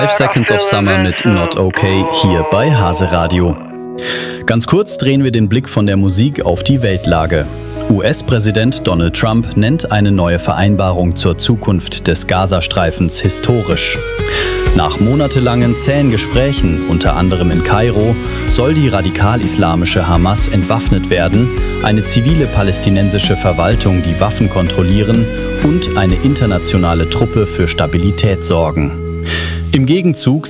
5 Seconds of Summer mit Not Okay hier bei Hase Radio. Ganz kurz drehen wir den Blick von der Musik auf die Weltlage. US-Präsident Donald Trump nennt eine neue Vereinbarung zur Zukunft des Gazastreifens historisch. Nach monatelangen zähen Gesprächen, unter anderem in Kairo, soll die radikal-islamische Hamas entwaffnet werden, eine zivile palästinensische Verwaltung die Waffen kontrollieren und eine internationale Truppe für Stabilität sorgen. Im Gegenzug